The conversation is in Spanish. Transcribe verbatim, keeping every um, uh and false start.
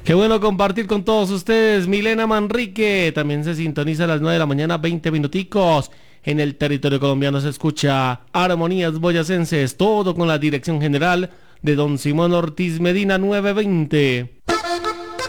Qué bueno compartir con todos ustedes. Milena Manrique también se sintoniza a las nueve de la mañana, veinte minuticos. En el territorio colombiano se escucha Armonías Boyacenses, todo con la dirección general de don Simón Ortiz Medina nueve veinte.